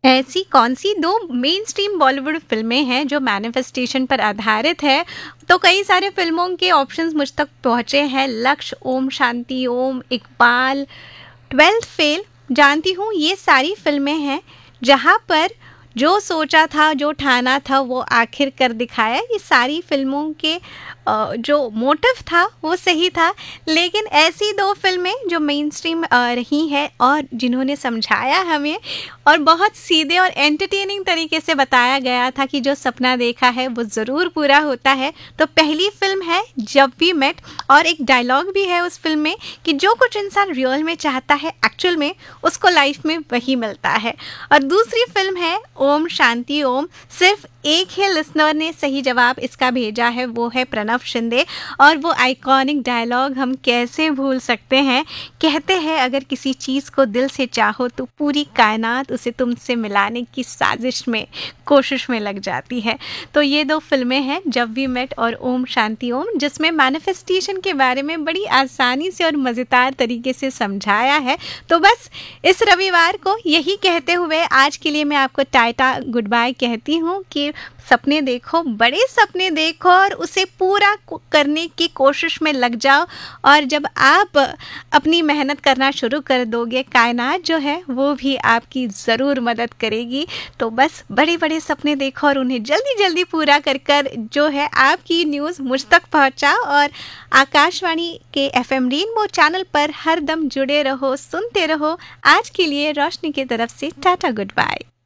ऐसी कौन-सी 2 main stream Bollywood फ़िल्में हैं जो मैनिफेस्टेशन पर आधारित है? तो कई सारे फ़िल्मों के ऑप्शंस मुझ तक पहुँचे हैं। लक्ष्य, ओम शांति ओम, इकबाल, 12th फ़ेल, जानती हूँ, ये सारी फ़िल्में हैं जहाँ पर जो सोचा था, जो ठाना था वो आखिर कर दिखाया। ये सारी फ़िल्मों के जो मोटिव था वो सही था। लेकिन ऐसी 2 फ़िल्में जो मेन स्ट्रीम रही हैं और जिन्होंने समझाया हमें और बहुत सीधे और एंटरटेनिंग तरीके से बताया गया था कि जो सपना देखा है वो ज़रूर पूरा होता है। तो पहली फ़िल्म है जब वी मेट, और एक डायलॉग भी है उस फ़िल्म में कि जो कुछ इंसान रियल में चाहता है एक्चुअल में उसको लाइफ में वही मिलता है। और दूसरी फ़िल्म है ओम शांति ओम। सिर्फ एक ही लिसनर ने सही जवाब इसका भेजा है, वो है प्रणव शिंदे। और वो आइकॉनिक डायलॉग हम कैसे भूल सकते हैं। कहते हैं अगर किसी चीज़ को दिल से चाहो तो पूरी कायनात उसे तुमसे मिलाने की साजिश में, कोशिश में लग जाती है। तो ये 2 फ़िल्में हैं जब वी मेट और ओम शांति ओम, जिसमें मैनिफेस्टेशन के बारे में बड़ी आसानी से और मज़ेदार तरीके से समझाया है। तो बस इस रविवार को यही कहते हुए आज के लिए मैं आपको टाटा गुड बाय कहती हूँ कि सपने देखो, बड़े सपने देखो और उसे पूरा करने की कोशिश में लग जाओ। और जब आप अपनी मेहनत करना शुरू कर दोगे, कायनात जो है वो भी आपकी ज़रूर मदद करेगी। तो बस बड़े बड़े सपने देखो और उन्हें जल्दी जल्दी पूरा कर कर जो है आपकी न्यूज़ मुझ तक पहुँचाओ। और आकाशवाणी के FM रेनबो चैनल पर हर दम जुड़े रहो, सुनते रहो। आज के लिए रोशनी की तरफ से टाटा गुड बाय।